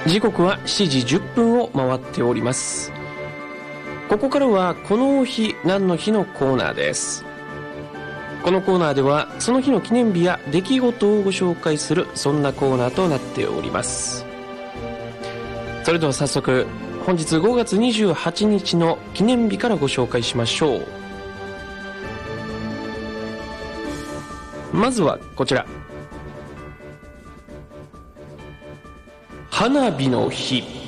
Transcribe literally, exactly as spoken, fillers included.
時刻はしちじじゅっぷんを回っております。ここからはこの日何の日のコーナーです。このコーナーではその日の記念日や出来事をご紹介する、そんなコーナーとなっております。それでは早速本日ごがつにじゅうはちにちの記念日からご紹介しましょう。まずはこちら、花火の日。